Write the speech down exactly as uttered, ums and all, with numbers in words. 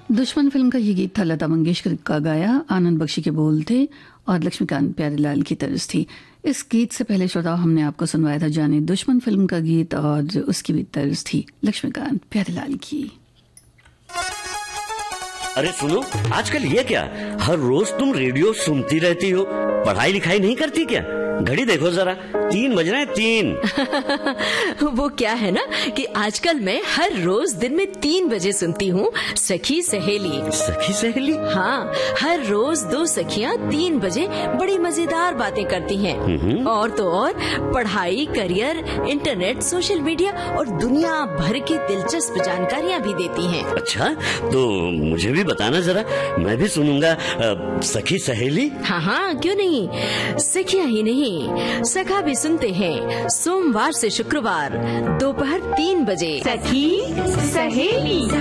दुश्मन फिल्म का ये गीत था लता मंगेशकर का गाया, आनंद बख्शी के बोल थे और लक्ष्मीकांत प्यारेलाल की तर्ज थी। इस गीत से पहले श्रोता हमने आपको सुनवाया था जाने दुश्मन फिल्म का गीत और उसकी भी तर्ज थी लक्ष्मीकांत प्यारेलाल की। अरे सुनो, आजकल ये क्या, हर रोज तुम रेडियो सुनती रहती हो, पढ़ाई लिखाई नहीं करती क्या? घड़ी देखो जरा, तीन बज रहे हैं, तीन। वो क्या है ना कि आजकल मैं हर रोज दिन में तीन बजे सुनती हूँ सखी सहेली। सखी सहेली? हाँ, हर रोज दो सखियाँ तीन बजे बड़ी मजेदार बातें करती हैं। और तो और पढ़ाई, करियर, इंटरनेट, सोशल मीडिया और दुनिया भर की दिलचस्प जानकारियाँ भी देती हैं। अच्छा, तो मुझे भी बताना जरा, मैं भी सुनूंगा सखी सहेली। हाँ हाँ, क्यों नहीं। सखियाँ ही नहीं, सखा भी सुनते हैं सोमवार से शुक्रवार दोपहर तीन बजे। सखी सहेली।